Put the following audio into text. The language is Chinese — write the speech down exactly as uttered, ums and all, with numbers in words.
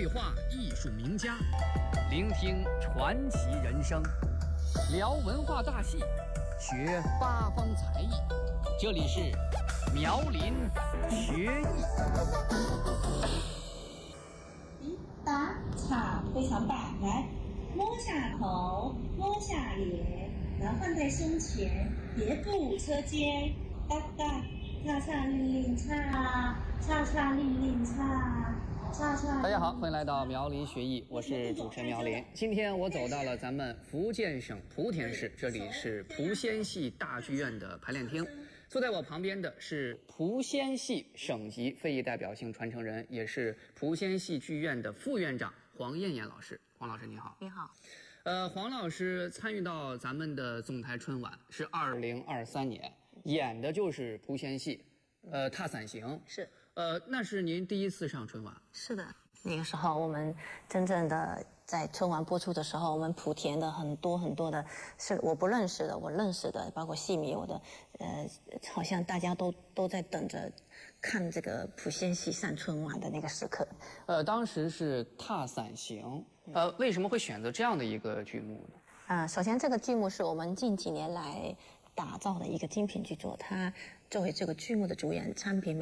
话艺术名家， 聆听传奇人生，聊文化大戏，学八方才艺。这里是苗林学艺。 一打场非常棒，来摸下头，摸下脸，然后放在胸前，叠步车肩，哒哒，叉叉令令叉，叉叉令令叉。 大家好，欢迎来到苗林学艺，我是主持人苗林。今天我走到了咱们福建省莆田市，这里是莆仙戏大剧院的排练厅。坐在我旁边的是莆仙戏省级非遗代表性传承人，也是莆仙戏剧院的副院长黄艳艳老师。黄老师你好。 你好。 呃，黄老师参与到咱们的总台春晚是二零二三年，演的就是莆仙戏，呃，踏伞行是。 呃，那是您第一次上春晚？ 是的，那个时候我们真正的在春晚播出的时候，我们莆田的很多很多的是我不认识的，我认识的，包括戏迷，我的呃，好像大家都都在等着看这个莆仙戏上春晚的那个时刻。 呃，当时是踏伞行，呃，为什么会选择这样的一个剧目呢？ 啊、呃，首先这个剧目是我们近几年来打造的一个精品剧作，它作为这个剧目的主演，昌平